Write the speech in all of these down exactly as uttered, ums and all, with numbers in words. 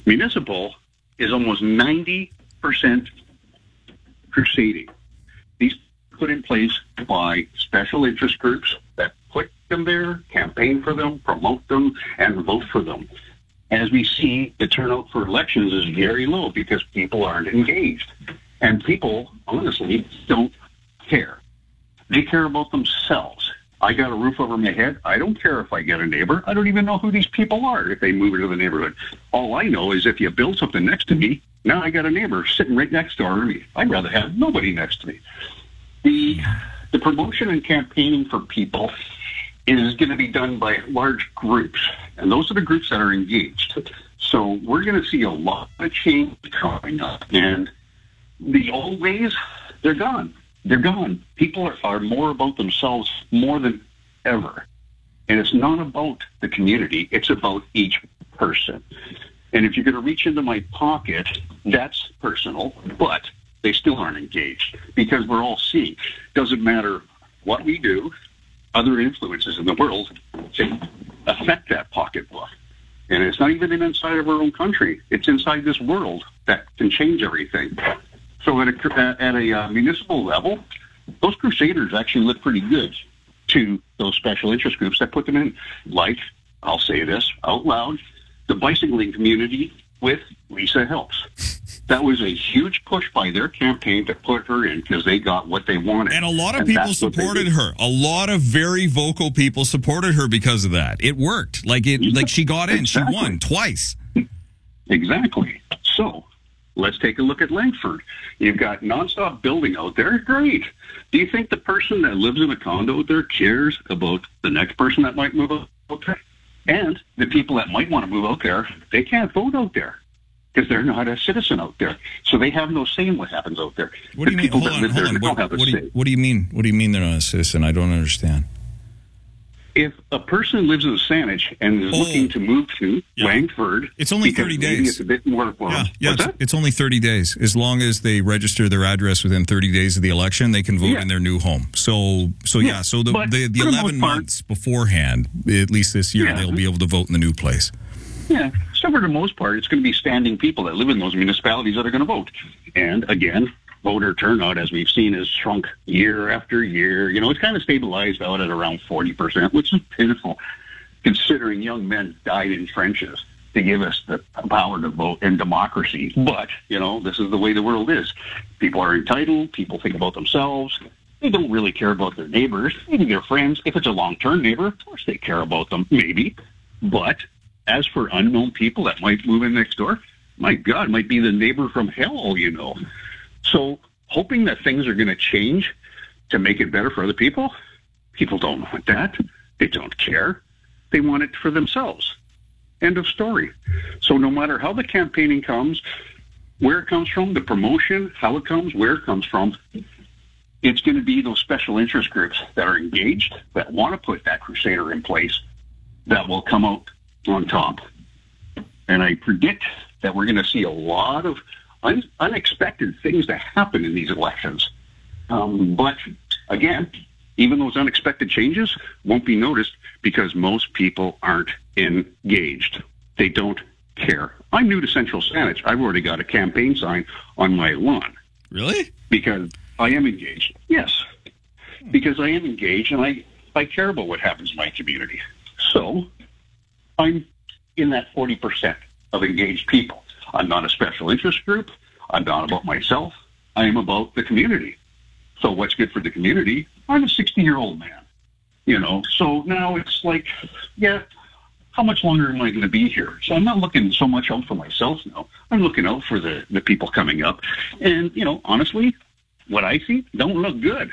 Municipal is almost ninety percent crusading. These put in place by special interest groups that put them there, campaign for them, promote them, and vote for them. As we see, the turnout for elections is very low because people aren't engaged. And people, honestly, don't care. They care about themselves. I got a roof over my head. I don't care if I get a neighbor. I don't even know who these people are if they move into the neighborhood. All I know is if you build something next to me, now I got a neighbor sitting right next door to me. I'd rather have nobody next to me. The, the promotion and campaigning for people is going to be done by large groups, and those are the groups that are engaged. So we're going to see a lot of change coming up, and the old ways, they're gone. They're gone. People are, are more about themselves more than ever. And it's not about the community. It's about each person. And if you're going to reach into my pocket, that's personal, but they still aren't engaged because we're all seeing. Doesn't matter what we do, other influences in the world can affect that pocketbook. And it's not even inside of our own country. It's inside this world that can change everything. So at a, at a uh, municipal level, those crusaders actually look pretty good to those special interest groups that put them in. Like, I'll say this out loud, the bicycling community with Lisa Helps. That was a huge push by their campaign to put her in because they got what they wanted. And a lot of and people supported her. A lot of very vocal people supported her because of that. It worked. Like it. Like she got in. Exactly. She won twice. Exactly. So let's take a look at Langford. You've got nonstop building out there. Great. Do you think the person that lives in a condo out there cares about the next person that might move out there? And the people that might want to move out there, they can't vote out there because they're not a citizen out there. So they have no say in what happens out there. What do you mean? Hold on, hold on. What, what, do you, what do you mean? What do you mean they're not a citizen? I don't understand. If a person lives in Saanich and is oh. looking to move to yeah. Langford, it's only thirty days. It's a bit more. Yeah, yeah it's, it's only thirty days. As long as they register their address within thirty days of the election, they can vote yeah. in their new home. So, so yeah. yeah so the but the, the eleven the months part, beforehand, at least this year, yeah. they'll be able to vote in the new place. Yeah. So for the most part, it's going to be standing people that live in those municipalities that are going to vote. And again, voter turnout, as we've seen, has shrunk year after year. You know, it's kind of stabilized out at around forty percent, which is pitiful, considering young men died in trenches to give us the power to vote in democracy. But, you know, this is the way the world is. People are entitled. People think about themselves. They don't really care about their neighbors, even their friends. If it's a long-term neighbor, of course they care about them, maybe. But as for unknown people that might move in next door, my God, might be the neighbor from hell, you know. So hoping that things are going to change to make it better for other people, people don't want that. They don't care. They want it for themselves. End of story. So no matter how the campaigning comes, where it comes from, the promotion, how it comes, where it comes from, it's going to be those special interest groups that are engaged, that want to put that crusader in place, that will come out on top. And I predict that we're going to see a lot of un- unexpected things that happen in these elections. Um, but again, even those unexpected changes won't be noticed because most people aren't engaged. They don't care. I'm new to Central Saanich. I've already got a campaign sign on my lawn. Really? Because I am engaged. Yes. Because I am engaged and I, I care about what happens in my community. So I'm in that forty percent of engaged people. I'm not a special interest group. I'm not about myself. I am about the community. So what's good for the community? I'm a sixty-year-old man, you know. So now it's like, yeah, how much longer am I going to be here? So I'm not looking so much out for myself now. I'm looking out for the, the people coming up. And, you know, honestly, what I see don't look good.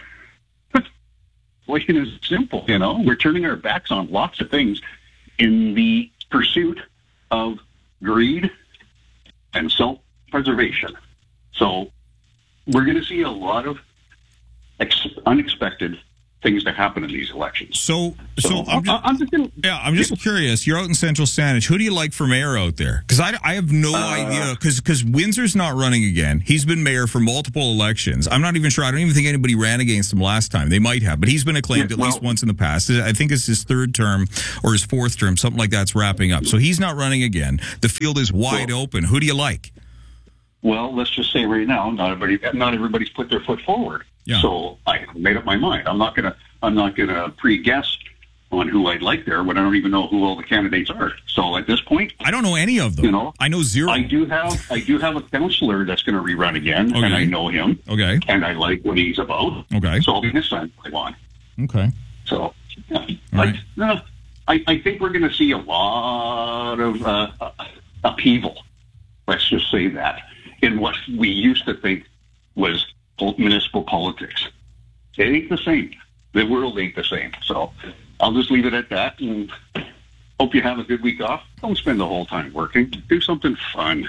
Plain and simple, you know. We're turning our backs on lots of things in the pursuit of greed and self-preservation. So we're going to see a lot of ex- unexpected things to happen in these elections. So, so, so I'm just, I'm just gonna, yeah, I'm just curious. You're out in Central Saanich. Who do you like for mayor out there? Because I, I have no uh, idea. Because because Windsor's not running again. He's been mayor for multiple elections. I'm not even sure. I don't even think anybody ran against him last time. They might have, but he's been acclaimed yeah, at well, least once in the past. I think it's his third term or his fourth term, something like that's wrapping up. So he's not running again. The field is wide well, open. Who do you like? Well, let's just say right now, not everybody, not everybody's put their foot forward. Yeah. So I made up my mind. I'm not gonna, I'm not gonna pre-guess on who I'd like there when I don't even know who all the candidates are. So at this point, I don't know any of them. You know, I know zero. I do have, I do have a councillor that's going to rerun again, okay. and I know him. Okay. And I like what he's about. Okay. So I'll be his son. I want. Okay. So, yeah. All right. But, uh, I, I think we're going to see a lot of uh, upheaval. Let's just say that in what we used to think was municipal politics. It ain't the same. The world ain't the same. So I'll just leave it at that and hope you have a good week off. Don't spend the whole time working. Do something fun.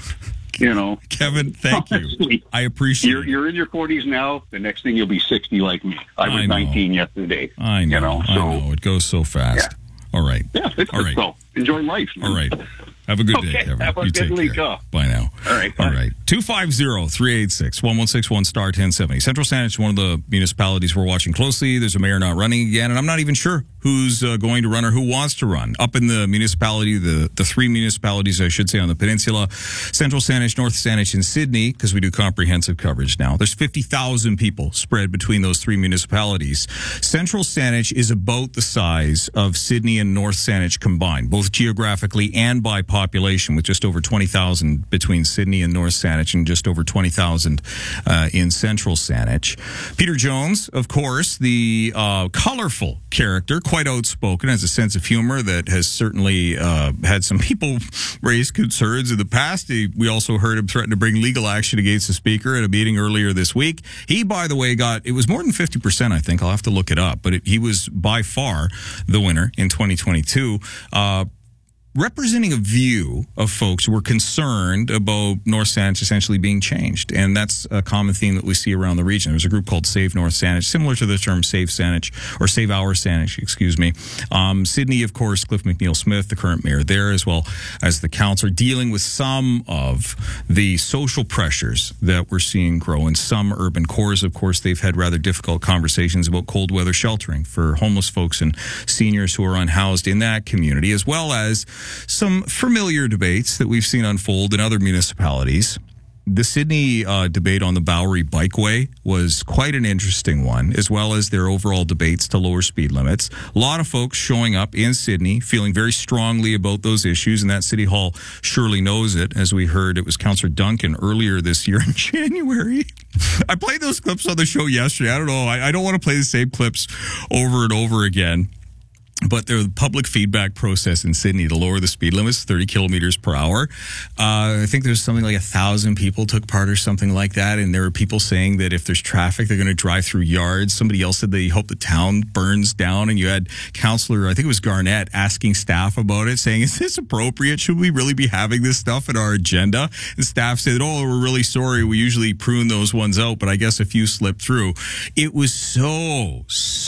You know. Kevin, thank Honestly, you. I appreciate you're, it. You're in your forties now. The next thing you'll be sixty like me. I was I nineteen yesterday. I know. You know, so, I know. It goes so fast. Yeah. All right. Yeah, it's All right. So enjoy life. Man. All right. Have a good okay, day, Kevin. Have a you good take week care. off. Bye now. All right. Bye. All right. two five zero, three eight six, one one six one star ten seventy. Central Saanich is one of the municipalities we're watching closely. There's a mayor not running again, and I'm not even sure who's uh, going to run or who wants to run. Up in the municipality, the, the three municipalities, I should say, on the peninsula, Central Saanich, North Saanich, and Sydney, because we do comprehensive coverage now. There's fifty thousand people spread between those three municipalities. Central Saanich is about the size of Sydney and North Saanich combined, both geographically and by population, with just over twenty thousand between Sydney and North Saanich and just over twenty thousand uh, in Central Saanich. Peter Jones, of course, the uh, colorful character, quite outspoken, has a sense of humor that has certainly uh, had some people raise concerns in the past. He, we also heard him threaten to bring legal action against the speaker at a meeting earlier this week. He, by the way, got, it was more than fifty percent, I think. I'll have to look it up, but it, he was by far the winner in twenty twenty-two. Uh, representing a view of folks who were concerned about North Saanich essentially being changed. And that's a common theme that we see around the region. There's a group called Save North Saanich, similar to the term Save Saanich, or Save Our Saanich, excuse me. Um, Sydney, of course, Cliff McNeil Smith, the current mayor there, as well as the councillor, dealing with some of the social pressures that we're seeing grow in some urban cores. Of course, they've had rather difficult conversations about cold weather sheltering for homeless folks and seniors who are unhoused in that community, as well as some familiar debates that we've seen unfold in other municipalities. The Sydney uh, debate on the Bowery Bikeway was quite an interesting one, as well as their overall debates to lower speed limits. A lot of folks showing up in Sydney, feeling very strongly about those issues, and that City Hall surely knows it. As we heard, it was Councillor Duncan earlier this year in January. I played those clips on the show yesterday. I don't know. I, I don't want to play the same clips over and over again. But the public feedback process in Sydney to lower the speed limits, thirty kilometers per hour. Uh, I think there's something like a thousand people took part or something like that. And there were people saying that if there's traffic, they're going to drive through yards. Somebody else said they hope the town burns down. And you had Councillor, I think it was Garnett, asking staff about it, saying, is this appropriate? Should we really be having this stuff in our agenda? And staff said, oh, we're really sorry. We usually prune those ones out, but I guess a few slipped through. It was so,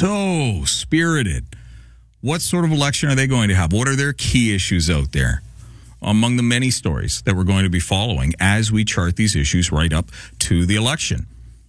so spirited. What sort of election are they going to have? What are their key issues out there? Among the many stories that we're going to be following as we chart these issues right up to the election.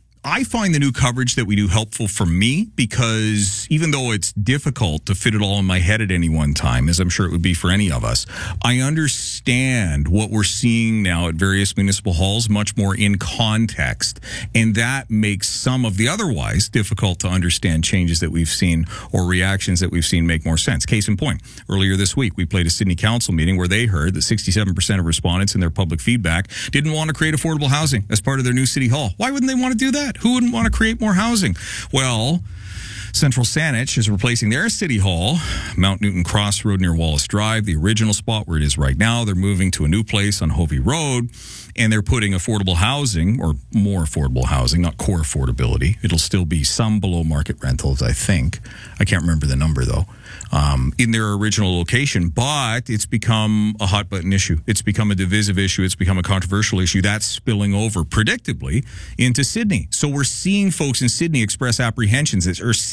I find the new coverage that we do helpful for me because even though it's difficult to fit it all in my head at any one time, as I'm sure it would be for any of us, I understand what we're seeing now at various municipal halls much more in context. And that makes some of the otherwise difficult to understand changes that we've seen or reactions that we've seen make more sense. Case in point, earlier this week, we played a Sydney Council meeting where they heard that sixty-seven percent of respondents in their public feedback didn't want to create affordable housing as part of their new city hall. Why wouldn't they want to do that? Who wouldn't want to create more housing? Well, Central Saanich is replacing their city hall, Mount Newton Crossroad near Wallace Drive, the original spot where it is right now. They're moving to a new place on Hovey Road, and they're putting affordable housing, or more affordable housing, not core affordability. It'll still be some below market rentals, I think. I can't remember the number, though, um, in their original location. But it's become a hot button issue. It's become a divisive issue. It's become a controversial issue. That's spilling over, predictably, into Sydney. So we're seeing folks in Sydney express apprehensions, or seeing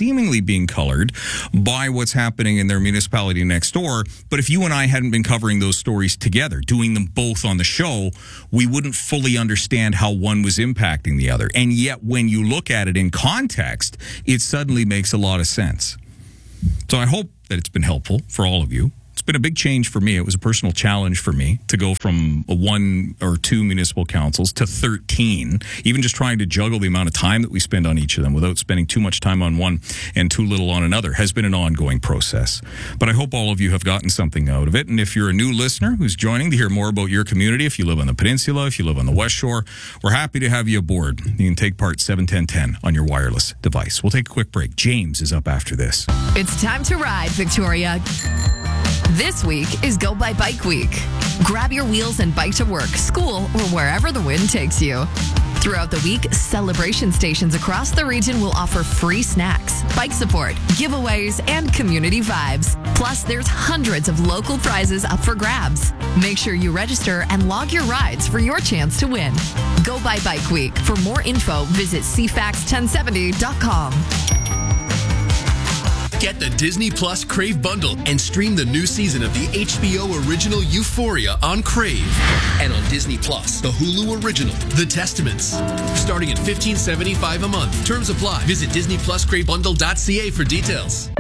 seemingly being colored by what's happening in their municipality next door. But if you and I hadn't been covering those stories together, doing them both on the show, we wouldn't fully understand how one was impacting the other. And yet, when you look at it in context, it suddenly makes a lot of sense. So I hope that it's been helpful for all of you. It's been a big change for me. It was a personal challenge for me to go from a one or two municipal councils to thirteen, even just trying to juggle the amount of time that we spend on each of them without spending too much time on one and too little on another has been an ongoing process. But I hope all of you have gotten something out of it. And if you're a new listener who's joining to hear more about your community, if you live on the peninsula, if you live on the West Shore, we're happy to have you aboard. You can take part seven ten ten on your wireless device. We'll take a quick break. James is up after this. It's time to ride, Victoria. This week is Go By Bike Week. Grab your wheels and bike to work, school, or wherever the wind takes you. Throughout the week, celebration stations across the region will offer free snacks, bike support, giveaways, and community vibes. Plus, there's hundreds of local prizes up for grabs. Make sure you register and log your rides for your chance to win. Go By Bike Week. For more info, visit c fax ten seventy dot com. Get the Disney Plus Crave bundle and stream the new season of the H B O original Euphoria on Crave. And on Disney Plus, the Hulu original, The Testaments. Starting at fifteen seventy-five a month. Terms apply. Visit disney plus crave bundle dot c a for details.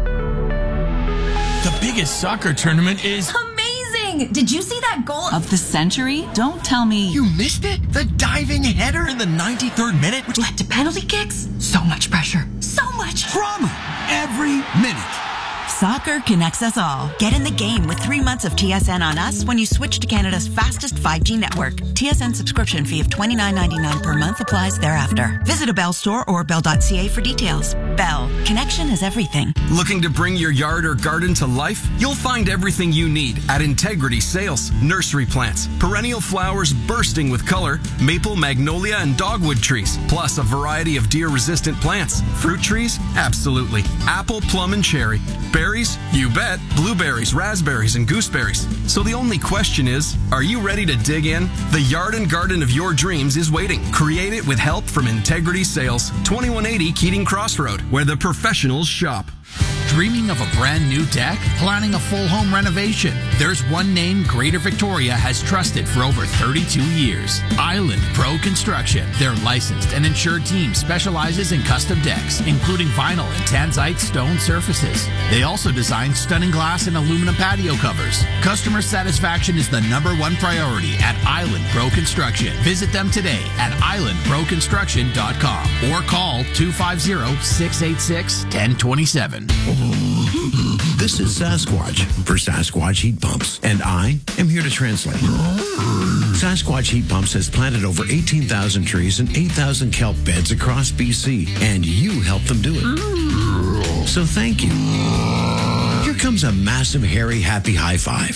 The biggest soccer tournament is... amazing! Did you see that goal of the century? Don't tell me. You missed it? The diving header in the ninety-third minute, which led to penalty kicks? So much pressure. So much drama every minute. Soccer connects us all. Get in the game with three months of T S N on us when you switch to Canada's fastest five G network. T S N subscription fee of twenty-nine ninety-nine per month applies thereafter. Visit a Bell store or bell dot c a for details. Bell. Connection is everything. Looking to bring your yard or garden to life? You'll find everything you need at Integrity Sales. Nursery plants, perennial flowers bursting with color, maple, magnolia, and dogwood trees, plus a variety of deer-resistant plants. Fruit trees? Absolutely. Apple, plum, and cherry. Berries? You bet. Blueberries, raspberries, and gooseberries. So the only question is, are you ready to dig in? The yard and garden of your dreams is waiting. Create it with help from Integrity Sales. twenty-one eighty Keating Crossroad, where the professionals shop. Dreaming of a brand new deck? Planning a full home renovation? There's one name Greater Victoria has trusted for over thirty-two years. Island Pro Construction. Their licensed and insured team specializes in custom decks, including vinyl and tanzite stone surfaces. They also design stunning glass and aluminum patio covers. Customer satisfaction is the number one priority at Island Pro Construction. Visit them today at island pro construction dot com or call two five zero, six eight six, one zero two seven. This is Sasquatch for Sasquatch Heat Pumps, and I am here to translate. Sasquatch Heat Pumps has planted over eighteen thousand trees and eight thousand kelp beds across B C, and you helped them do it. So thank you. Here comes a massive, hairy, happy high five.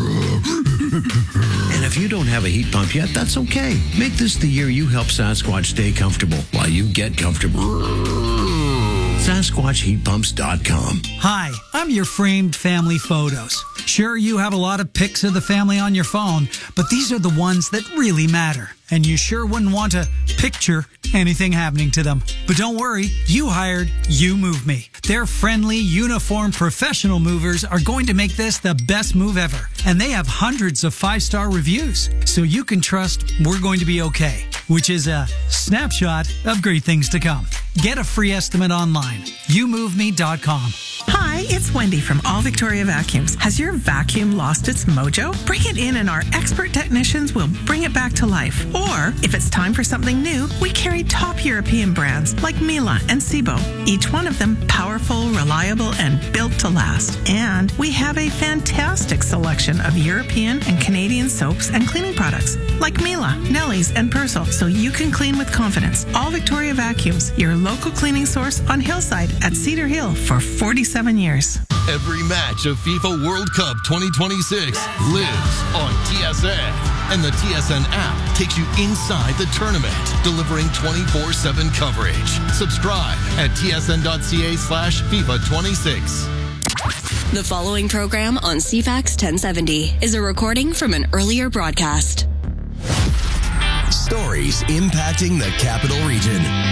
And if you don't have a heat pump yet, that's okay. Make this the year you help Sasquatch stay comfortable while you get comfortable. Sasquatch Heat Pumps dot com. Hi, I'm your framed family photos. Sure, you have a lot of pics of the family on your phone, but these are the ones that really matter. And you sure wouldn't want to picture anything happening to them. But don't worry, you hired You Move Me. Their friendly, uniformed, professional movers are going to make this the best move ever. And they have hundreds of five-star reviews, so you can trust we're going to be okay, which is a snapshot of great things to come. Get a free estimate online. you move me dot com. Hi, it's Wendy from All Victoria Vacuums. Has your vacuum lost its mojo? Bring it in and our expert technicians will bring it back to life. Or, if it's time for something new, we carry top European brands like Miele and Sebo. Each one of them powerful, reliable, and built to last. And we have a fantastic selection of European and Canadian soaps and cleaning products like Miele, Nelly's, and Persil, so you can clean with confidence. All Victoria Vacuums, your local cleaning source on Hillside at Cedar Hill for forty-seven years. Every match of FIFA World Cup twenty twenty-six lives on T S N. And the T S N app takes you inside the tournament, delivering twenty-four seven coverage. Subscribe at T S N dot C A slash FIFA twenty-six. The following program on C FAX ten seventy is a recording from an earlier broadcast. Stories impacting the Capital Region.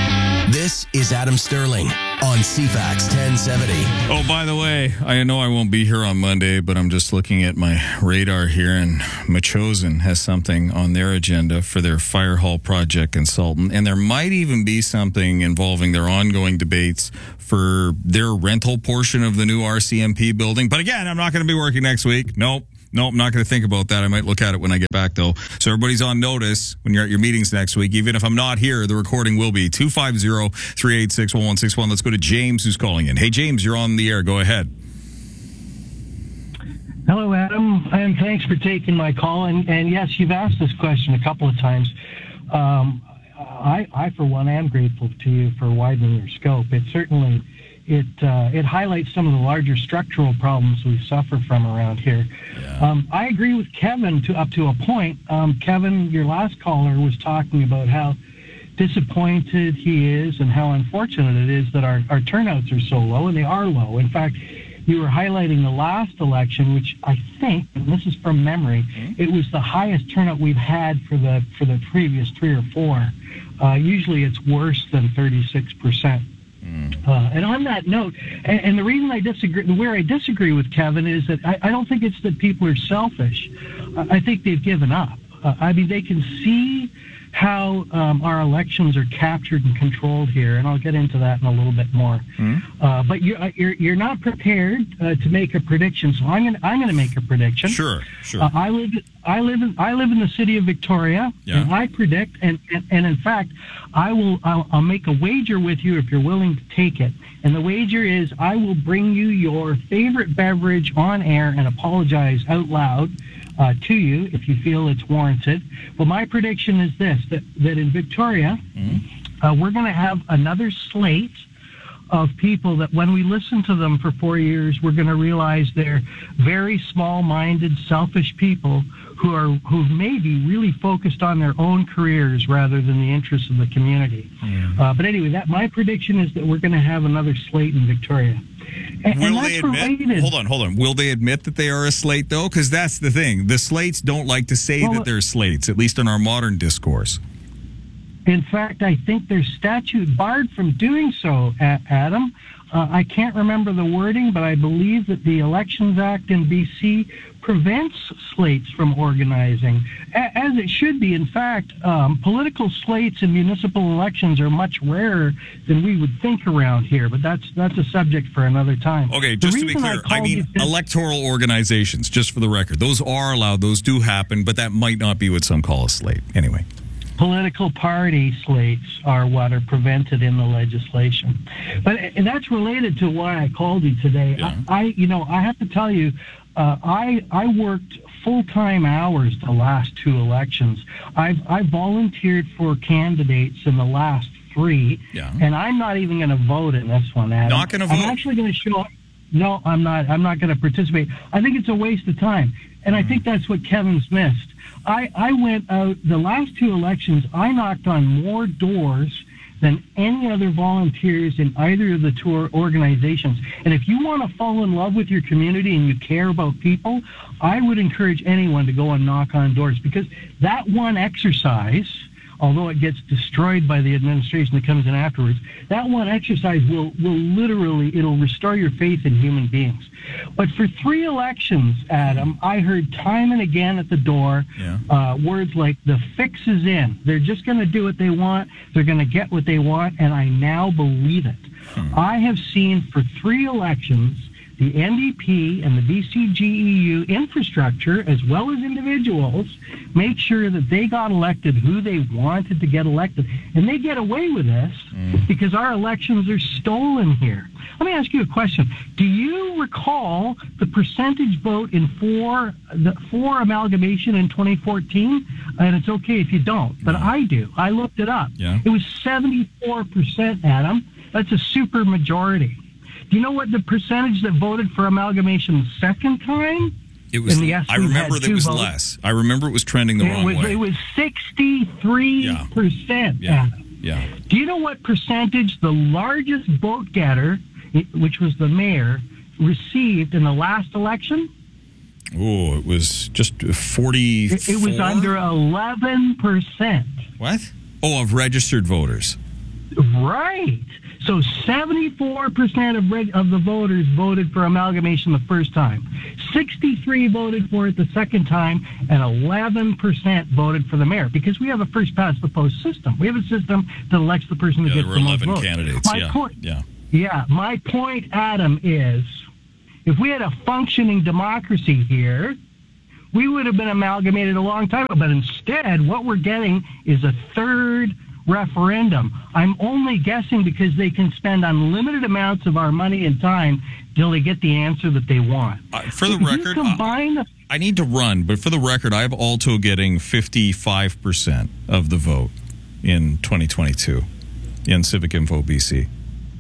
This is Adam Sterling on C FAX ten seventy. Oh, by the way, I know I won't be here on Monday, but I'm just looking at my radar here, and Machosen has something on their agenda for their fire hall project consultant, and there might even be something involving their ongoing debates for their rental portion of the new R C M P building. But again, I'm not going to be working next week. Nope. Nope, I'm not going to think about that. I might look at it when I get back, though. So everybody's on notice when you're at your meetings next week. Even if I'm not here, the recording will be two five zero, three eight six, one one six one. Let's go to James, who's calling in. Hey, James, you're on the air. Go ahead. Hello, Adam, and thanks for taking my call. And, and yes, you've asked this question a couple of times. Um, I, I, for one, am grateful to you for widening your scope. It certainly... It uh, it highlights some of the larger structural problems we suffer from around here. Yeah. Um, I agree with Kevin to up to a point. Um, Kevin, your last caller, was talking about how disappointed he is and how unfortunate it is that our, our turnouts are so low, and they are low. In fact, you were highlighting the last election, which I think, and this is from memory, mm-hmm. it was the highest turnout we've had for the for the previous three or four. Uh, usually it's worse than thirty-six percent. Uh, and on that note, and, and the reason I disagree, where I disagree with Kevin is that I, I don't think it's that people are selfish. Uh, I think they've given up. Uh, I mean, they can see how um, our elections are captured and controlled here, and I'll get into that in a little bit more. Mm-hmm. Uh, but you're, you're you're not prepared uh, to make a prediction, so I'm gonna I'm gonna make a prediction. Sure, sure. Uh, I live I live in I live in the city of Victoria, yeah. and I predict, and, and and in fact, I will I'll, I'll make a wager with you if you're willing to take it. And the wager is I will bring you your favorite beverage on air and apologize out loud Uh, to you if you feel it's warranted. But my prediction is this, that, that in Victoria, mm-hmm. uh, we're going to have another slate of people that when we listen to them for four years, we're going to realize they're very small-minded, selfish people who are who may be really focused on their own careers rather than the interests of the community. Mm-hmm. Uh, but anyway, that my prediction is that we're going to have another slate in Victoria. And, Will and they admit? Related. Hold on, hold on. Will they admit that they are a slate, though? Because that's the thing. The slates don't like to say well, that they're slates, at least in our modern discourse. In fact, I think they're statute barred from doing so, Adam. Uh, I can't remember the wording, but I believe that the Elections Act in B C prevents slates from organizing, a- as it should be. In fact, um, political slates in municipal elections are much rarer than we would think around here, but that's that's a subject for another time. Okay, just to be clear, I, I mean this- electoral organizations, just for the record. Those are allowed, those do happen, but that might not be what some call a slate. Anyway. Political party slates are what are prevented in the legislation. But and that's related to why I called you today. Yeah. I, I, you know, I have to tell you, uh, I I worked full-time hours the last two elections. I've I volunteered for candidates in the last three, yeah. and I'm not even going to vote in this one, Adam. Not going to vote? I'm actually going to show up. No, I'm not. I'm not going to participate. I think it's a waste of time, and I think that's what Kevin's missed. I, I went out, the last two elections, I knocked on more doors than any other volunteers in either of the two organizations. And if you want to fall in love with your community and you care about people, I would encourage anyone to go and knock on doors, because that one exercise, although it gets destroyed by the administration that comes in afterwards, that one exercise will, will literally, it'll restore your faith in human beings. But for three elections, Adam, I heard time and again at the door yeah. uh, words like, the fix is in. They're just going to do what they want. They're going to get what they want, and I now believe it. Hmm. I have seen for three elections the N D P and the B C G E U infrastructure, as well as individuals, make sure that they got elected who they wanted to get elected. And they get away with this mm. because our elections are stolen here. Let me ask you a question. Do you recall the percentage vote in for, the, for amalgamation in twenty fourteen? And it's okay if you don't, but I do. I looked it up. Yeah. It was seventy-four percent, Adam. That's a super majority. Do you know what the percentage that voted for amalgamation the second time? It was. I remember that it was votes. less. I remember it was trending the it wrong was, way. It was sixty-three percent. Yeah. yeah. yeah. Do you know what percentage the largest vote getter, which was the mayor, received in the last election? Oh, it was just forty-four? It, it was under eleven percent. What? Oh, of registered voters. Right. So seventy-four percent of reg- of the voters voted for amalgamation the first time. sixty-three voted for it the second time, and eleven percent voted for the mayor, because we have a first past the post system. We have a system that elects the person who yeah, gets there the were most eleven votes. candidates. My Yeah. point, yeah. yeah, my point, Adam, is if we had a functioning democracy here, we would have been amalgamated a long time ago. But instead, what we're getting is a third referendum. I'm only guessing because they can spend unlimited amounts of our money and time till they get the answer that they want. Uh, for the If you record, combine uh, I need to run, but for the record, I have Alto getting fifty-five percent of the vote in twenty twenty-two in Civic Info B C.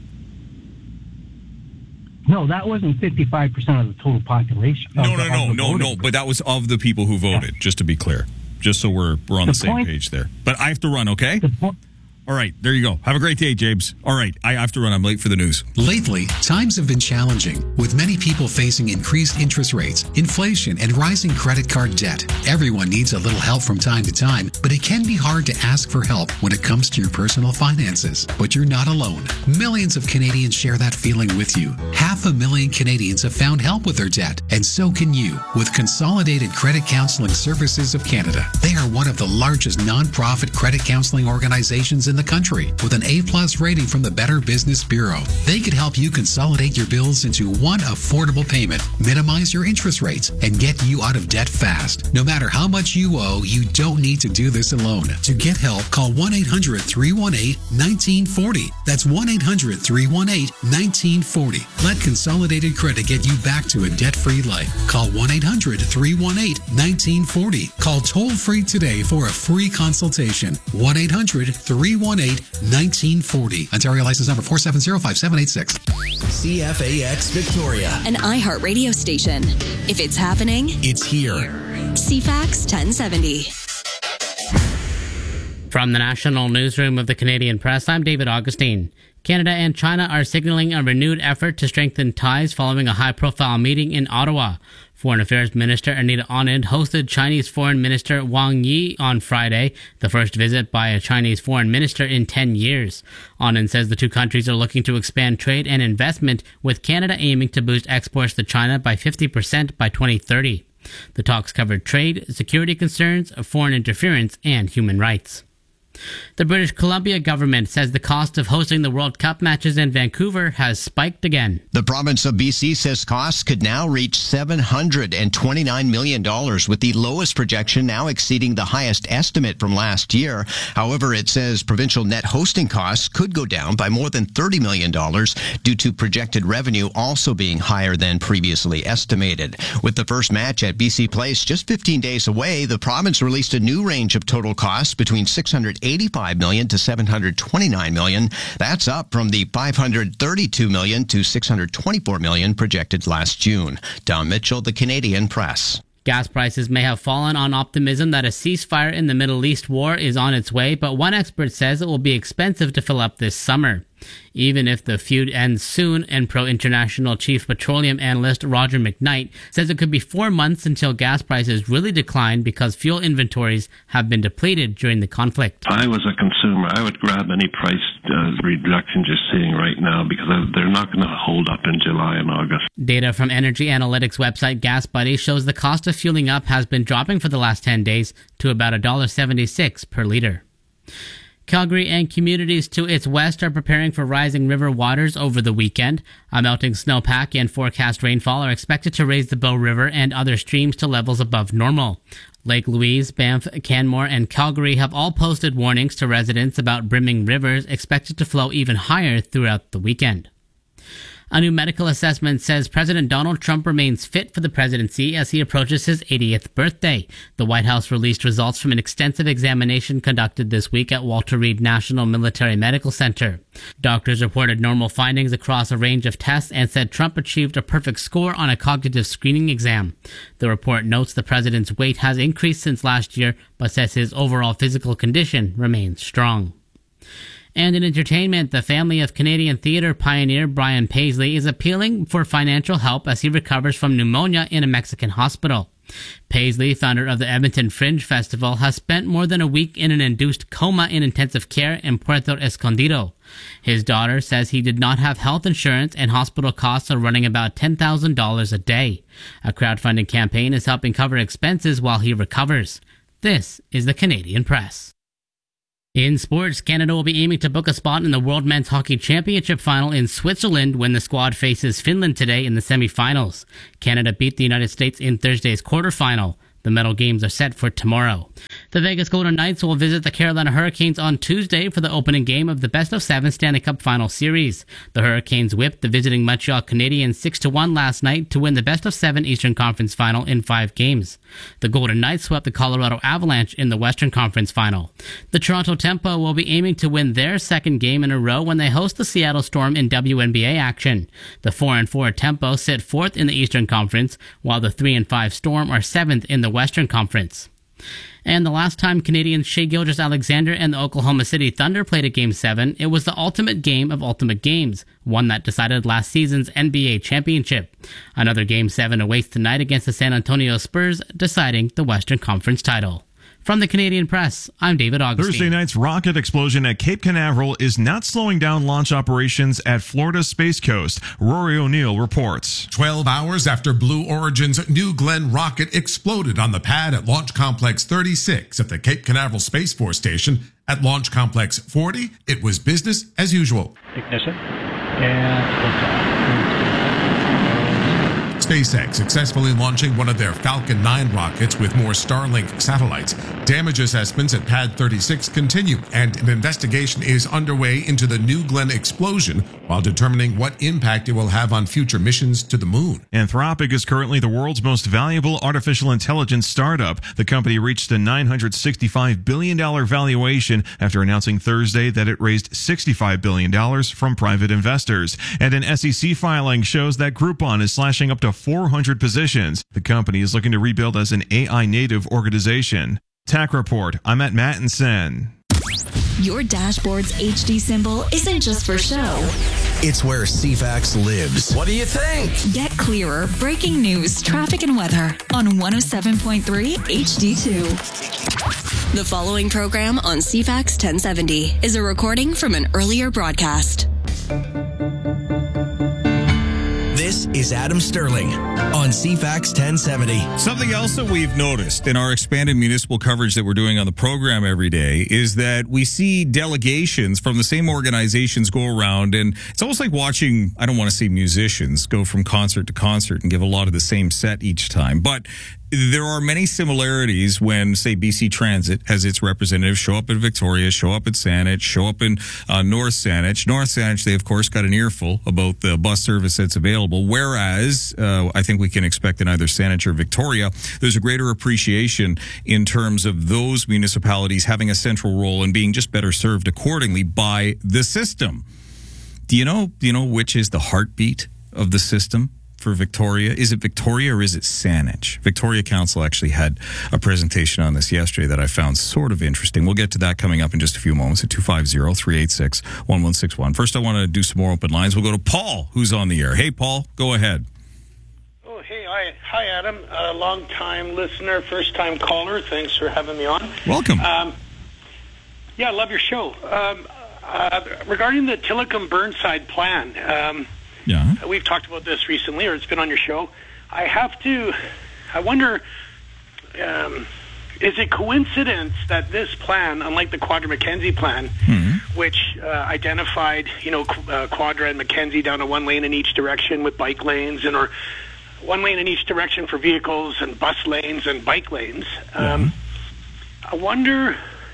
No, that wasn't fifty-five percent of the total population. No, of no, the, no, of the no, voting no. group. But that was of the people who voted, yeah. just to be clear. Just so we're we're on the, the same point, page there. But I have to run, okay? Po- All right, there you go. Have a great day, James. All right, I have to run. I'm late for the news. Lately, times have been challenging, with many people facing increased interest rates, inflation, and rising credit card debt. Everyone needs a little help from time to time, but it can be hard to ask for help when it comes to your personal finances. But you're not alone. Millions of Canadians share that feeling with you. Half a million Canadians have found help with their debt, and so can you with Consolidated Credit Counseling Services of Canada. They are one of the largest non-profit credit counseling organizations in the country, with an A-plus rating from the Better Business Bureau. They could help you consolidate your bills into one affordable payment, minimize your interest rates, and get you out of debt fast. No matter how much you owe, you don't need to do this alone. To get help, call one eight hundred, three one eight, one nine four zero. That's one eight hundred, three one eight, one nine four zero. Let Consolidated Credit get you back to a debt-free life. Call one eight hundred, three one eight, one nine four zero. Call toll-free today for a free consultation. one eight hundred, three one eight, one nine four zero. Ontario license number four seven zero five seven eight six. C F A X Victoria. An iHeart radio station. If it's happening, it's here. C FAX ten seventy. From the National Newsroom of the Canadian Press, I'm David Augustine. Canada and China are signaling a renewed effort to strengthen ties following a high-profile meeting in Ottawa. Foreign Affairs Minister Anita Anand hosted Chinese Foreign Minister Wang Yi on Friday, the first visit by a Chinese foreign minister in ten years. Anand says the two countries are looking to expand trade and investment, with Canada aiming to boost exports to China by fifty percent by twenty thirty. The talks covered trade, security concerns, foreign interference, and human rights. The British Columbia government says the cost of hosting the World Cup matches in Vancouver has spiked again. The province of B C says costs could now reach seven hundred twenty-nine million dollars, with the lowest projection now exceeding the highest estimate from last year. However, it says provincial net hosting costs could go down by more than thirty million dollars due to projected revenue also being higher than previously estimated. With the first match at B C Place just fifteen days away, the province released a new range of total costs between six hundred eighty-five million dollars to seven hundred twenty-nine million dollars. That's up from the five hundred thirty-two million dollars to six hundred twenty-four million dollars projected last June. Don Mitchell, The Canadian Press. Gas prices may have fallen on optimism that a ceasefire in the Middle East war is on its way, but one expert says it will be expensive to fill up this summer. Even if the feud ends soon, Enpro International Chief Petroleum Analyst Roger McKnight says it could be four months until gas prices really decline because fuel inventories have been depleted during the conflict. If I was a consumer, I would grab any price uh, reduction just sitting right now because they're not going to hold up in July and August. Data from energy analytics website GasBuddy shows the cost of fueling up has been dropping for the last ten days to about one dollar seventy-six per litre. Calgary and communities to its west are preparing for rising river waters over the weekend. A melting snowpack and forecast rainfall are expected to raise the Bow River and other streams to levels above normal. Lake Louise, Banff, Canmore, and Calgary have all posted warnings to residents about brimming rivers expected to flow even higher throughout the weekend. A new medical assessment says President Donald Trump remains fit for the presidency as he approaches his eightieth birthday. The White House released results from an extensive examination conducted this week at Walter Reed National Military Medical Center. Doctors reported normal findings across a range of tests and said Trump achieved a perfect score on a cognitive screening exam. The report notes the president's weight has increased since last year, but says his overall physical condition remains strong. And in entertainment, the family of Canadian theater pioneer Brian Paisley is appealing for financial help as he recovers from pneumonia in a Mexican hospital. Paisley, founder of the Edmonton Fringe Festival, has spent more than a week in an induced coma in intensive care in Puerto Escondido. His daughter says he did not have health insurance and hospital costs are running about ten thousand dollars a day. A crowdfunding campaign is helping cover expenses while he recovers. This is the Canadian Press. In sports, Canada will be aiming to book a spot in the World Men's Hockey Championship final in Switzerland when the squad faces Finland today in the semifinals. Canada beat the United States in Thursday's quarterfinal. The medal games are set for tomorrow. The Vegas Golden Knights will visit the Carolina Hurricanes on Tuesday for the opening game of the best of seven Stanley Cup Final Series. The Hurricanes whipped the visiting Montreal Canadiens six to one last night to win the best of seven Eastern Conference Final in five games. The Golden Knights swept the Colorado Avalanche in the Western Conference Final. The Toronto Tempo will be aiming to win their second game in a row when they host the Seattle Storm in W N B A action. The four and four Tempo sit fourth in the Eastern Conference, while the three and five Storm are seventh in the Western Conference. And the last time Canadians Shai Gilgeous-Alexander and the Oklahoma City Thunder played a Game seven, it was the ultimate game of ultimate games, one that decided last season's N B A championship. Another Game seven awaits tonight against the San Antonio Spurs, deciding the Western Conference title. From the Canadian Press, I'm David Augustine. Thursday night's rocket explosion at Cape Canaveral is not slowing down launch operations at Florida's Space Coast. Rory O'Neill reports. Twelve hours after Blue Origin's New Glenn rocket exploded on the pad at Launch Complex thirty-six at the Cape Canaveral Space Force Station, at Launch Complex forty, it was business as usual. Ignition and SpaceX successfully launching one of their Falcon nine rockets with more Starlink satellites. Damage assessments at Pad thirty-six continue, and an investigation is underway into the New Glenn explosion while determining what impact it will have on future missions to the moon. Anthropic is currently the world's most valuable artificial intelligence startup. The company reached a nine hundred sixty-five billion dollars valuation after announcing Thursday that it raised sixty-five billion dollars from private investors. And an S E C filing shows that Groupon is slashing up to four hundred positions. The company is looking to rebuild as an A I native organization. Tech Report, I'm at Mattinson. Your dashboard's H D symbol isn't just for show. It's where C FAX lives. What do you think? Get clearer breaking news, traffic, and weather on one oh seven point three H D two. The following program on C FAX ten seventy is a recording from an earlier broadcast. This is Adam Sterling on C FAX ten seventy. Something else that we've noticed in our expanded municipal coverage that we're doing on the program every day is that we see delegations from the same organizations go around, and it's almost like watching, I don't want to say musicians, go from concert to concert and give a lot of the same set each time. But there are many similarities when, say, B C Transit has its representatives show up at Victoria, show up at Saanich, show up in uh, North Saanich. North Saanich, they, of course, got an earful about the bus service that's available, whereas uh, I think we can expect in either Saanich or Victoria, there's a greater appreciation in terms of those municipalities having a central role and being just better served accordingly by the system. Do you know, do you know which is the heartbeat of the system? For Victoria? Is it Victoria or is it Saanich? Victoria Council actually had a presentation on this yesterday that I found sort of interesting. We'll get to that coming up in just a few moments at two five zero, three eight six, one one six one. First, I want to do some more open lines. We'll go to Paul, who's on the air. Hey, Paul, go ahead. Oh, hey, hi, hi Adam. A uh, long-time listener, first-time caller. Thanks for having me on. Welcome. Um, yeah, I love your show. Um, uh, regarding the Tillicum Burnside plan, um, Yeah. we've talked about this recently, or it's been on your show. I have to, I wonder, um, is it coincidence that this plan, unlike the Quadra Mackenzie plan, mm-hmm. which uh, identified, you know, uh, Quadra and Mackenzie down to one lane in each direction with bike lanes, and or one lane in each direction for vehicles and bus lanes and bike lanes. Um, mm-hmm. I wonder,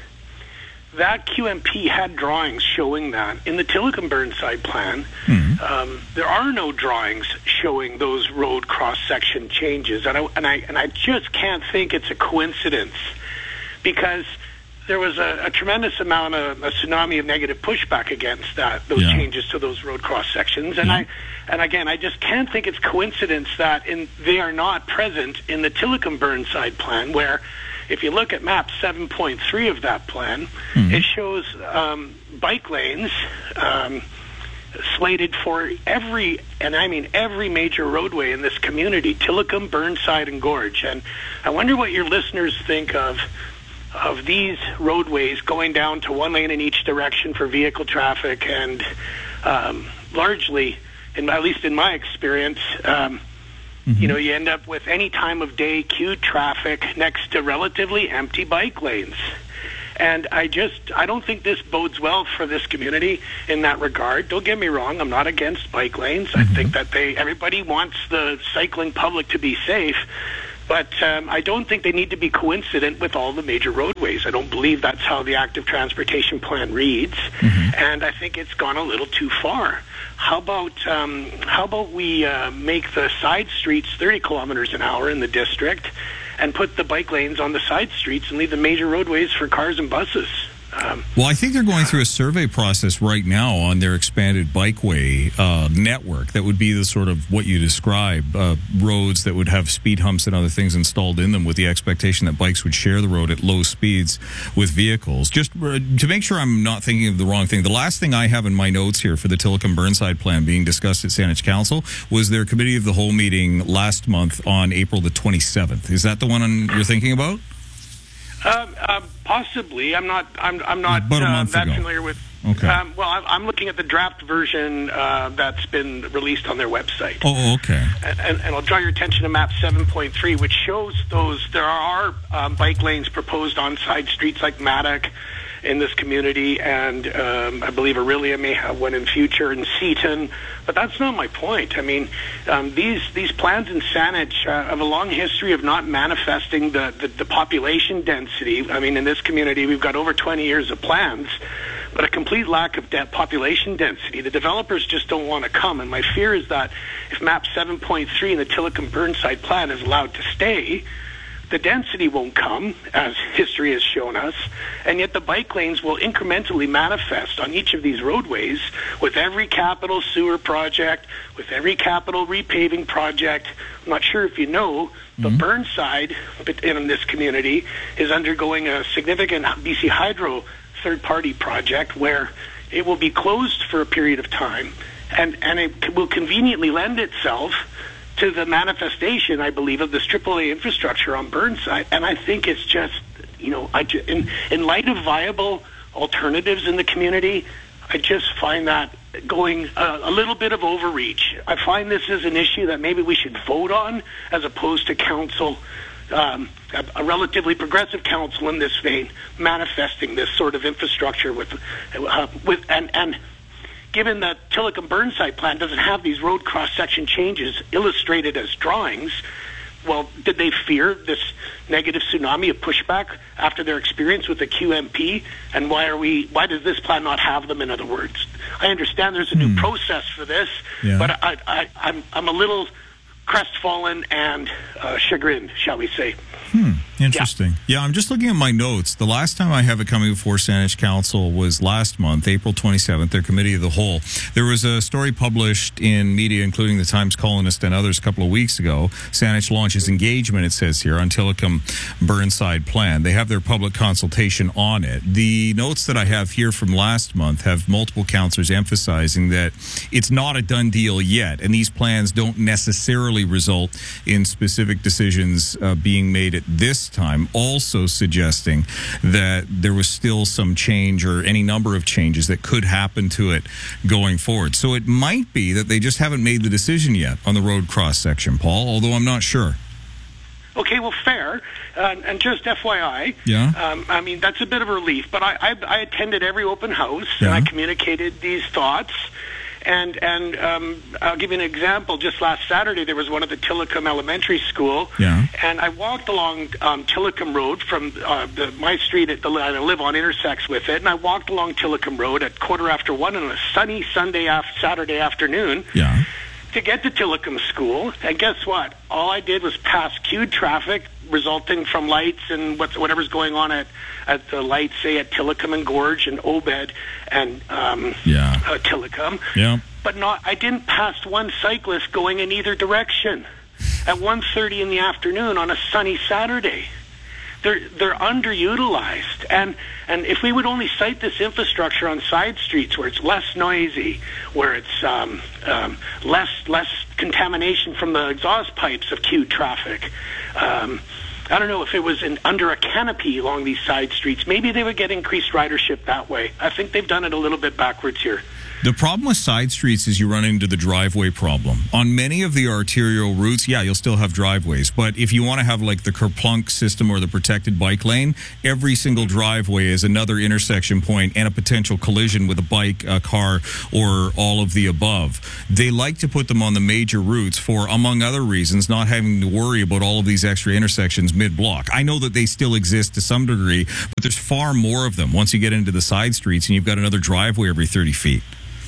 that Q M P had drawings showing that. In the Tillicum Burnside plan, mm-hmm. um, there are no drawings showing those road cross-section changes. And I, and, I, and I just can't think it's a coincidence, because there was a, a tremendous amount of a tsunami of negative pushback against that, those yeah. changes to those road cross-sections. And, mm-hmm. I, and again, I just can't think it's coincidence that in, they are not present in the Tillicum Burnside plan, where if you look at map seven point three of that plan, mm-hmm. it shows um, bike lanes um, slated for every, and I mean every major roadway in this community, Tillicum, Burnside, and Gorge. And I wonder what your listeners think of of these roadways going down to one lane in each direction for vehicle traffic, and um, largely, in, at least in my experience, um, mm-hmm. you know, you end up with any time of day queued traffic next to relatively empty bike lanes. And I just, I don't think this bodes well for this community in that regard. Don't get me wrong, I'm not against bike lanes. Mm-hmm. I think that they, everybody wants the cycling public to be safe. But um, I don't think they need to be coincident with all the major roadways. I don't believe that's how the active transportation plan reads, mm-hmm. and I think it's gone a little too far. How about um, how about we uh, make the side streets thirty kilometers an hour in the district, and put the bike lanes on the side streets and leave the major roadways for cars and buses? Um, well, I think they're going through a survey process right now on their expanded bikeway uh, network. That would be the sort of what you describe, uh, roads that would have speed humps and other things installed in them, with the expectation that bikes would share the road at low speeds with vehicles. Just uh, to make sure I'm not thinking of the wrong thing, the last thing I have in my notes here for the Tillicum Burnside plan being discussed at Saanich Council was their Committee of the Whole meeting last month on April the twenty-seventh. Is that the one you're thinking about? Uh, uh, possibly. I'm not. I'm. I'm not uh, that ago. familiar with. Okay. Um, well, I'm looking at the draft version uh, that's been released on their website. Oh, okay. And, and, and I'll draw your attention to map seven point three, which shows those there are um, bike lanes proposed on side streets like Maddock in this community, and um, I believe Aurelia may have one in future, in Seaton. But that's not my point. I mean, um, these these plans in Saanich uh, have a long history of not manifesting the, the, the population density. I mean, in this community, we've got over twenty years of plans, but a complete lack of de- population density. The developers just don't want to come, and my fear is that if map seven point three in the Tillicum Burnside plan is allowed to stay, the density won't come, as history has shown us, and yet the bike lanes will incrementally manifest on each of these roadways with every capital sewer project, with every capital repaving project. I'm not sure if you know, but mm-hmm. Burnside in this community is undergoing a significant B C Hydro third-party project where it will be closed for a period of time, and, and it will conveniently lend itself to the manifestation, I believe, of this triple A infrastructure on Burnside. And I think it's just, you know, I ju- in, in light of viable alternatives in the community, I just find that going a, a little bit of overreach. I find this is an issue that maybe we should vote on, as opposed to council, um, a, a relatively progressive council in this vein, manifesting this sort of infrastructure with, uh, with and and. Given that Tillicum Burnside plan doesn't have these road cross-section changes illustrated as drawings, well, did they fear this negative tsunami of pushback after their experience with the Q M P? And why are we? Why does this plan not have them? In other words, I understand there's a new hmm. process for this, yeah. but I, I, I'm I'm a little crestfallen and uh, chagrined, shall we say. Hmm. Interesting. Yeah. yeah, I'm just looking at my notes. The last time I have it coming before Saanich Council was last month, April twenty-seventh, their Committee of the Whole. There was a story published in media, including the Times Colonist and others, a couple of weeks ago. Saanich launches engagement, it says here, on Tillicum Burnside plan. They have their public consultation on it. The notes that I have here from last month have multiple councillors emphasizing that it's not a done deal yet, and these plans don't necessarily result in specific decisions uh, being made at this time, also suggesting that there was still some change or any number of changes that could happen to it going forward. So it might be that they just haven't made the decision yet on the road cross section, Paul, although I'm not sure. Okay, well, fair. Uh, and just F Y I, yeah. um, I mean, that's a bit of a relief, but I, I, I attended every open house, yeah. and I communicated these thoughts. And and um, I'll give you an example. Just last Saturday, there was one at the Tillicum Elementary School, yeah. and I walked along um, Tillicum Road from uh, the, my street at the I live on intersects with it, and I walked along Tillicum Road at quarter after one on a sunny Sunday after Saturday afternoon. Yeah. To get to Tillicum School, and guess what? All I did was pass queued traffic resulting from lights and what's, whatever's going on at, at the lights, say at Tillicum and Gorge and Obed and um, yeah. uh, Tillicum. Yeah. But not. I didn't pass one cyclist going in either direction at one thirty in the afternoon on a sunny Saturday. they're they're underutilized. And and if we would only site this infrastructure on side streets where it's less noisy, where it's um, um, less less contamination from the exhaust pipes of queued traffic. Um, I don't know if it was in, under a canopy along these side streets. Maybe they would get increased ridership that way. I think they've done it a little bit backwards here. The problem with side streets is you run into the driveway problem. On many of the arterial routes, yeah, you'll still have driveways. But if you want to have like the kerplunk system or the protected bike lane, every single driveway is another intersection point and a potential collision with a bike, a car, or all of the above. They like to put them on the major routes for, among other reasons, not having to worry about all of these extra intersections mid-block. I know that they still exist to some degree, but there's far more of them once you get into the side streets and you've got another driveway every thirty feet.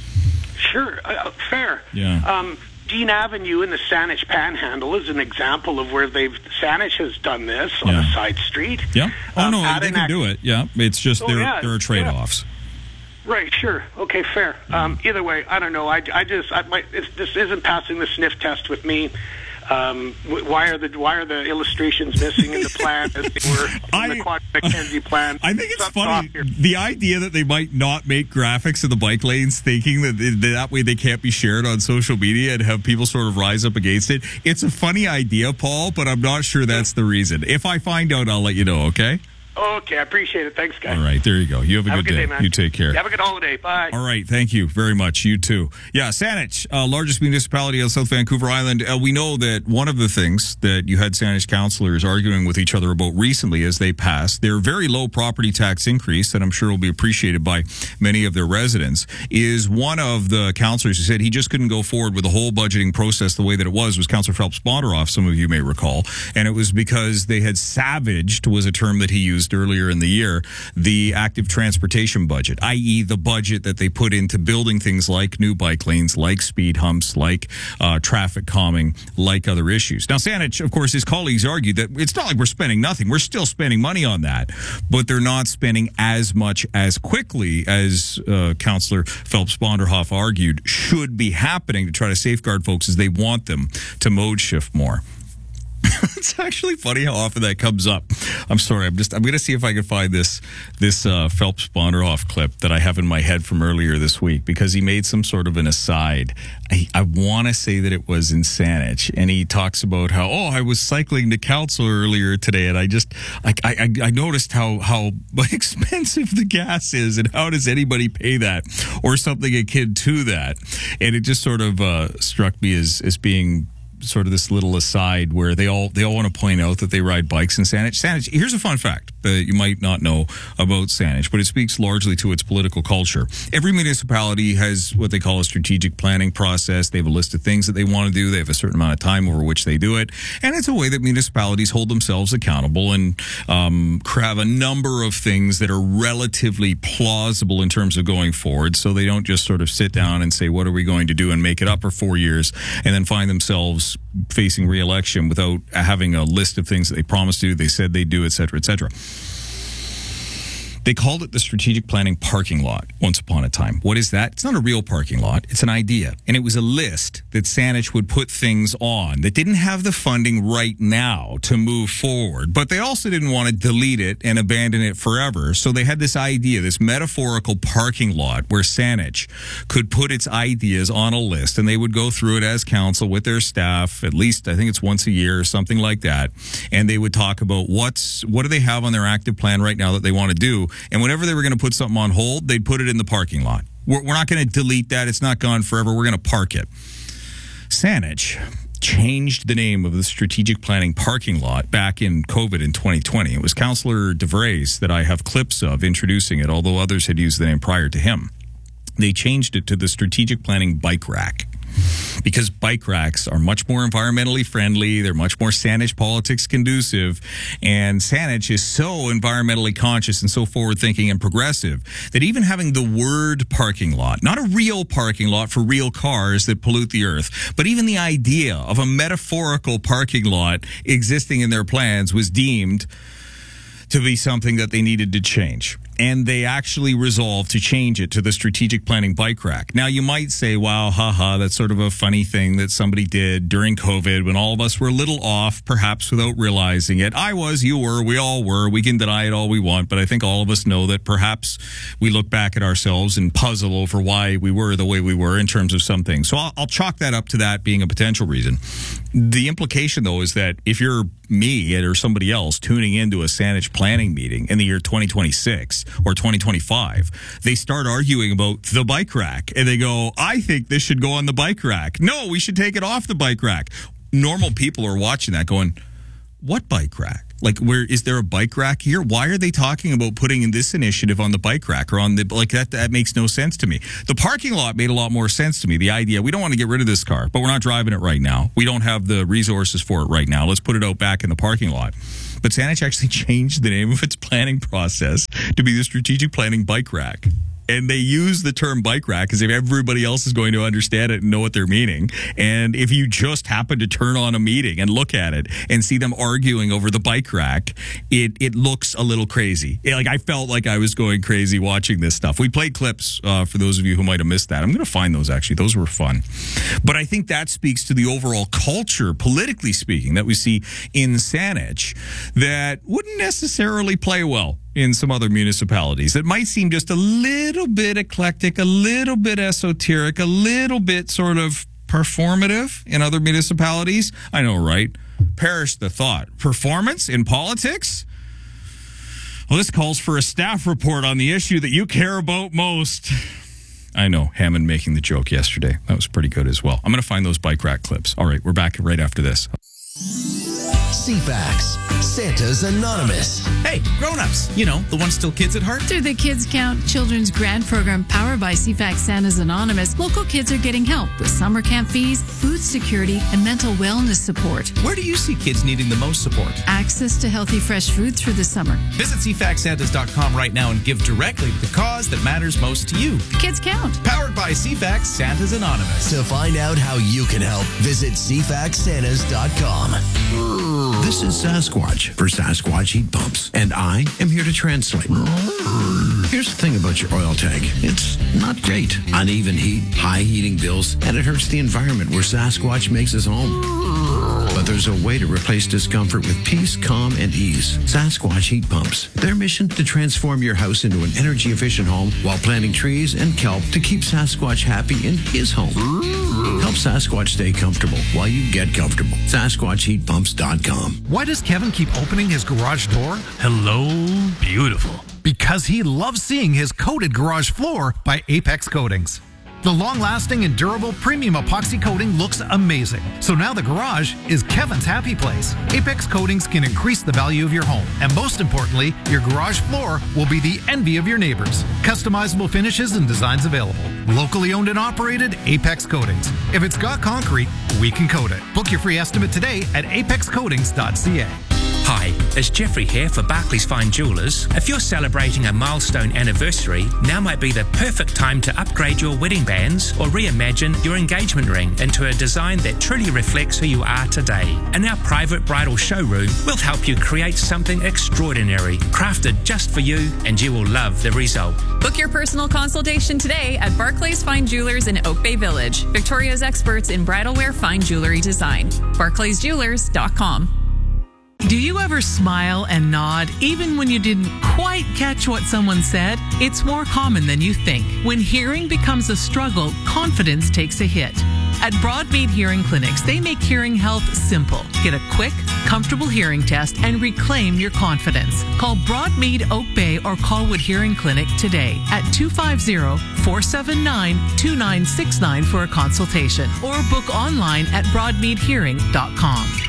Sure, uh, fair. Yeah. Um, Dean Avenue in the Saanich Panhandle is an example of where they've Saanich has done this on Yeah. a side street. Yeah. Oh, Um, no, they Adirondack- can do it. Yeah. It's just Oh, there, yeah, there are trade-offs. Right, sure. Okay, fair. Um, either way, I don't know. I, I just, I might, it's, this isn't passing the sniff test with me. Um, wh- why are the why are the illustrations missing in the plan as they were in I- the Quad McKenzie plan? I think it's Something's off funny, here. the idea that they might not make graphics of the bike lanes thinking that they, that way they can't be shared on social media and have people sort of rise up against it. It's a funny idea, Paul, but I'm not sure that's the reason. If I find out, I'll let you know, okay? Okay, I appreciate it. Thanks, guys. All right, there you go. You have a, Have good, a good day, day. man. You take care. Have a good holiday. Bye. All right, thank you very much. You too. Yeah, Saanich, uh, largest municipality on South Vancouver Island. Uh, we know that one of the things that you had Saanich councillors arguing with each other about recently as they passed their very low property tax increase that I'm sure will be appreciated by many of their residents is one of the councillors who said he just couldn't go forward with the whole budgeting process the way that it was, was Councillor Phelps Bondaroff, some of you may recall. And it was because they had savaged, was a term that he used earlier in the year, the active transportation budget, that is the budget that they put into building things like new bike lanes, like speed humps, like uh, traffic calming, like other issues. Now, Saanich, of course, his colleagues argued that it's not like we're spending nothing. We're still spending money on that, but they're not spending as much as quickly as uh, Councillor Phelps Bondaroff argued should be happening to try to safeguard folks as they want them to mode shift more. It's actually funny how often that comes up. I'm sorry. I'm just. I'm going to see if I can find this this uh, Phelps Bondaroff clip that I have in my head from earlier this week because he made some sort of an aside. I, I want to say that it was in Saanich, and he talks about how oh I was cycling to council earlier today, and I just I I, I noticed how how expensive the gas is, and how does anybody pay that or something akin to that, and it just sort of uh, struck me as as being sort of this little aside where they all they all want to point out that they ride bikes in Saanich. Saanich, here's a fun fact that you might not know about Saanich, but it speaks largely to its political culture. Every municipality has what they call a strategic planning process. They have a list of things that they want to do. They have a certain amount of time over which they do it. And it's a way that municipalities hold themselves accountable and um, have a number of things that are relatively plausible in terms of going forward. So they don't just sort of sit down and say, what are we going to do and make it up for four years and then find themselves facing re-election without having a list of things that they promised to do, they said they'd do, et cetera, et cetera. They called it the strategic planning parking lot once upon a time. What is that? It's not a real parking lot. It's an idea. And it was a list that Saanich would put things on that didn't have the funding right now to move forward. But they also didn't want to delete it and abandon it forever. So they had this idea, this metaphorical parking lot where Saanich could put its ideas on a list and they would go through it as council with their staff, at least I think it's once a year or something like that. And they would talk about what's what do they have on their active plan right now that they want to do. And whenever they were going to put something on hold, they'd put it in the parking lot. We're, we're not going to delete that. It's not gone forever. We're going to park it. Saanich changed the name of the strategic planning parking lot back in COVID in twenty twenty. It was Councillor DeVries that I have clips of introducing it, although others had used the name prior to him. They changed it to the strategic planning bike rack. Because bike racks are much more environmentally friendly. They're much more Saanich politics conducive. And Saanich is so environmentally conscious and so forward-thinking and progressive that even having the word parking lot, not a real parking lot for real cars that pollute the earth, but even the idea of a metaphorical parking lot existing in their plans was deemed to be something that they needed to change. and they actually resolved to change it to the strategic planning bike rack. Now, you might say, wow, haha, that's sort of a funny thing that somebody did during COVID when all of us were a little off, perhaps without realizing it. I was, you were, we all were. We can deny it all we want, but I think all of us know that perhaps we look back at ourselves and puzzle over why we were the way we were in terms of some things. So I'll, I'll chalk that up to that being a potential reason. The implication, though, is that if you're me or somebody else tuning into a Saanich planning meeting in the year twenty twenty-six or twenty twenty-five, they start arguing about the bike rack and they go, I think this should go on the bike rack. No, we should take it off the bike rack. Normal people are watching that going, what bike rack? Like, where is there a bike rack here? Why are they talking about putting in this initiative on the bike rack or on the, like that, that makes no sense to me. The parking lot made a lot more sense to me. The idea, we don't want to get rid of this car, but we're not driving it right now. We don't have the resources for it right now. Let's put it out back in the parking lot. But Saanich actually changed the name of its planning process to be the Strategic Planning Bike Rack. And they use the term bike rack as if everybody else is going to understand it and know what they're meaning. And if you just happen to turn on a meeting and look at it and see them arguing over the bike rack, it it looks a little crazy. It, like I felt like I was going crazy watching this stuff. We played clips uh, for those of you who might have missed that. I'm going to find those, actually. Those were fun. But I think that speaks to the overall culture, politically speaking, that we see in Saanich that wouldn't necessarily play well in some other municipalities. It might seem just a little bit eclectic, a little bit esoteric, a little bit sort of performative in other municipalities. I know, right? Perish the thought. Performance in politics? Well, this calls for a staff report on the issue that you care about most. I know, Hammond making the joke yesterday. That was pretty good as well. I'm going to find those bike rack clips. All right, we're back right after this. C FAX, Santa's Anonymous. Hey, grown-ups, you know, the ones still kids at heart. Through the Kids Count Children's Grant Program powered by C FAX Santa's Anonymous, local kids are getting help with summer camp fees, food security, and mental wellness support. Where do you see kids needing the most support? Access to healthy, fresh food through the summer. Visit c fax santas dot com right now and give directly to the cause that matters most to you. Kids Count. Powered by C FAX Santa's Anonymous. To find out how you can help, visit c fax santas dot com. This is Sasquatch for Sasquatch Heat Pumps, and I am here to translate. Here's the thing about your oil tank. It's not great. Uneven heat, high heating bills, and it hurts the environment where Sasquatch makes his home. But there's a way to replace discomfort with peace, calm, and ease. Sasquatch Heat Pumps. Their mission to transform your house into an energy-efficient home while planting trees and kelp to keep Sasquatch happy in his home. Help Sasquatch stay comfortable while you get comfortable. Sasquatch Heat Pumps dot com. Why does Kevin keep opening his garage door? Hello, beautiful. Because he loves seeing his coated garage floor by Apex Coatings. The long-lasting and durable premium epoxy coating looks amazing. So now the garage is Kevin's happy place. Apex Coatings can increase the value of your home. And most importantly, your garage floor will be the envy of your neighbors. Customizable finishes and designs available. Locally owned and operated, Apex Coatings. If it's got concrete, we can coat it. Book your free estimate today at apex coatings dot c a. Hi, it's Jeffrey here for Barclays Fine Jewellers. If you're celebrating a milestone anniversary, now might be the perfect time to upgrade your wedding bands or reimagine your engagement ring into a design that truly reflects who you are today. In our private bridal showroom, we'll help you create something extraordinary, crafted just for you, and you will love the result. Book your personal consultation today at Barclays Fine Jewelers in Oak Bay Village, Victoria's experts in bridal wear fine jewelry design. barclays jewelers dot com. Do you ever smile and nod even when you didn't quite catch what someone said? It's more common than you think. When hearing becomes a struggle, confidence takes a hit. At Broadmead Hearing Clinics, they make hearing health simple. Get a quick, comfortable hearing test and reclaim your confidence. Call Broadmead Oak Bay or Colwood Hearing Clinic today at two five zero, four seven nine, two nine six nine for a consultation or book online at broadmead hearing dot com.